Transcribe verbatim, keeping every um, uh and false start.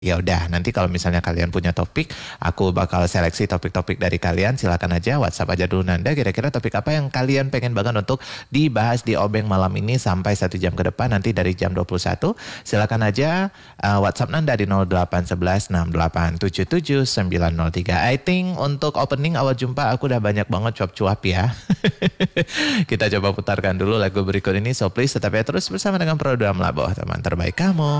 Ya udah, nanti kalau misalnya kalian punya topik, aku bakal seleksi topik-topik dari kalian. Silakan aja WhatsApp aja dulu Nanda. Kira-kira topik apa yang kalian pengen banget untuk dibahas di Obeng malam ini sampai satu jam ke depan nanti dari jam dua puluh satu. Silakan aja uh, WhatsApp Nanda di nol delapan satu satu enam delapan tujuh tujuh sembilan nol tiga. I think untuk opening awal jumpa aku udah banyak banget cuap-cuap ya. Kita coba putarkan dulu lagu berikut ini. So please tetap ya terus bersama dengan program Laboh teman terbaik kamu.